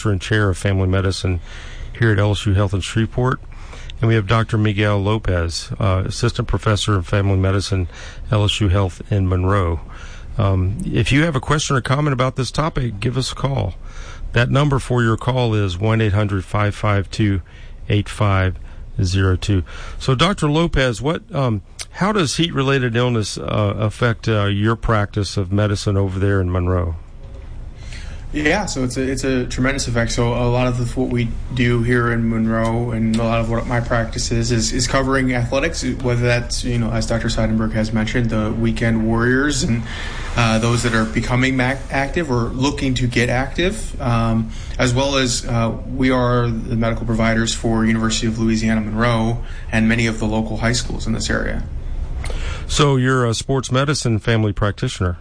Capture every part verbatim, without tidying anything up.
professor and chair of family medicine here at L S U Health in Shreveport. And we have Doctor Miguel Lopez, uh, assistant professor of family medicine, L S U Health in Monroe. Um, if you have a question or comment about this topic, give us a call. That number for your call is one eight hundred five five two eight five zero two. So, Doctor Lopez, what, um, how does heat-related illness uh, affect uh, your practice of medicine over there in Monroe? Yeah, so it's a it's a tremendous effect. So a lot of the, what we do here in Monroe, and a lot of what my practice is, is, is covering athletics, whether that's, you know, as Doctor Seidenberg has mentioned, the weekend warriors and uh, those that are becoming mac- active or looking to get active, um, as well as uh, we are the medical providers for University of Louisiana Monroe and many of the local high schools in this area. So you're a sports medicine family practitioner?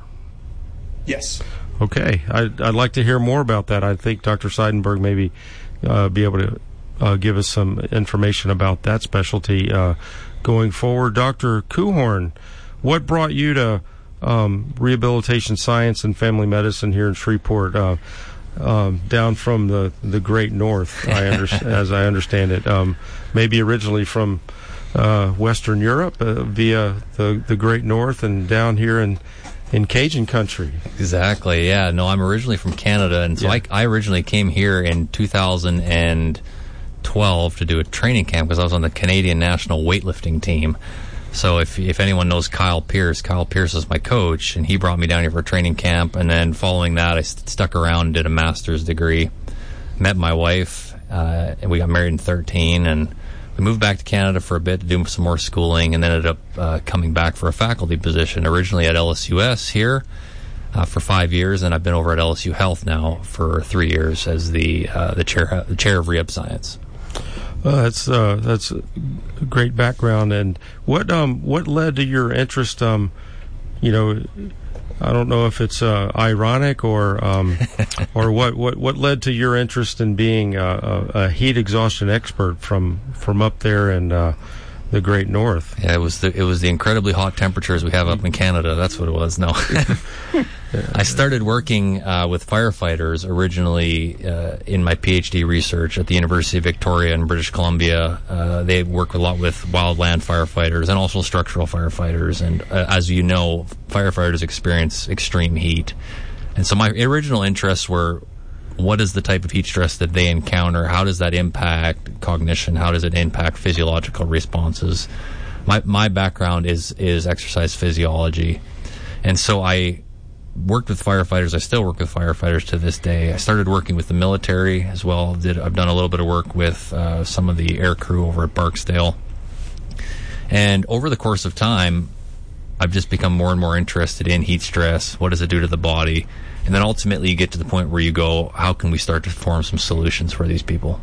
Yes. Okay, I'd, I'd like to hear more about that. I think Doctor Seidenberg maybe uh, be able to uh, give us some information about that specialty uh, going forward. Doctor Kuhorn, what brought you to um, rehabilitation science and family medicine here in Shreveport, uh, um, down from the, the great north, I under, as I understand it, um, maybe originally from uh, Western Europe uh, via the, the great north and down here in in Cajun country. Exactly, yeah. No, I'm originally from Canada, and so yeah. I, I originally came here in two thousand twelve to do a training camp because I was on the Canadian national weightlifting team. So if if anyone knows Kyle Pierce, Kyle Pierce is my coach, and he brought me down here for a training camp, and then following that, I st- stuck around and did a master's degree, met my wife, uh, and we got married in thirteen, and we moved back to Canada for a bit to do some more schooling, and then ended up uh, coming back for a faculty position, originally at L S U S here uh, for five years, and I've been over at L S U Health now for three years as the uh, the chair the chair of rehab science. Uh, that's uh, that's a great background. And what um what led to your interest? Um, you know, I don't know if it's uh, ironic or um, or what, what what led to your interest in being a, a, a heat exhaustion expert from from up there in uh, the Great North. Yeah, it was the it was the incredibly hot temperatures we have up in Canada. That's what it was. No, I started working uh, with firefighters originally uh, in my PhD research at the University of Victoria in British Columbia. Uh, they work a lot with wildland firefighters and also structural firefighters. And uh, as you know, firefighters experience extreme heat. And so my original interests were, what is the type of heat stress that they encounter? How does that impact cognition? How does it impact physiological responses? My my background is is exercise physiology. And so I worked with firefighters. I still work with firefighters to this day. I started working with the military as well. Did I've done a little bit of work with uh, some of the air crew over at Barksdale. And over the course of time, I've just become more and more interested in heat stress. What does it do to the body? And then ultimately you get to the point where you go, how can we start to form some solutions for these people?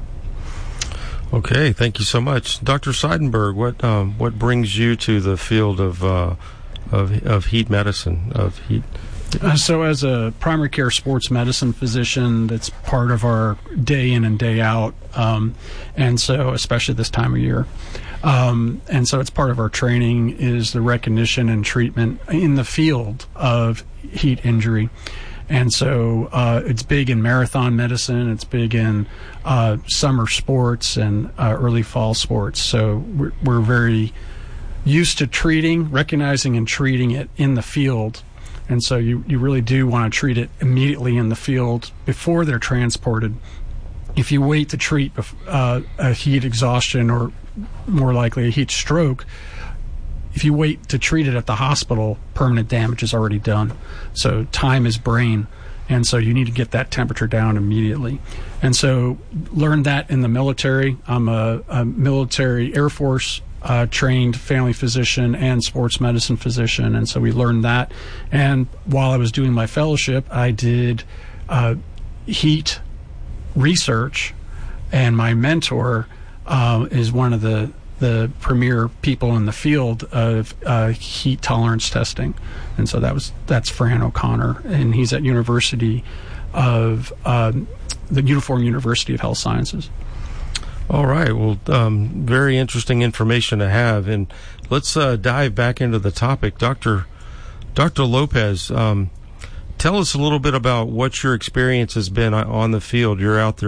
Okay, thank you so much. Doctor Seidenberg, what um, what brings you to the field of uh, of, of heat medicine, of heat? Uh, so as a primary care sports medicine physician, that's part of our day in and day out, um, and so especially this time of year. Um, and so it's part of our training is the recognition and treatment in the field of heat injury. And so uh, it's big in marathon medicine. It's big in uh, summer sports and uh, early fall sports. So we're, we're very used to treating, recognizing and treating it in the field. And so you, you really do want to treat it immediately in the field before they're transported. If you wait to treat uh, a heat exhaustion or more likely a heat stroke, if you wait to treat it at the hospital, permanent damage is already done. So time is brain, and so you need to get that temperature down immediately. And so learned that in the military. I'm a, a military Air Force uh, trained family physician and sports medicine physician, and so we learned that. And while I was doing my fellowship, I did uh, heat research, and my mentor uh, is one of the the premier people in the field of uh, heat tolerance testing, and so that was that's Fran O'Connor, and he's at University of um, the Uniform University of Health Sciences. All right, well, um, very interesting information to have, and let's uh, dive back into the topic, Doctor Doctor Lopez. Um, tell us a little bit about what your experience has been on the field. You're out there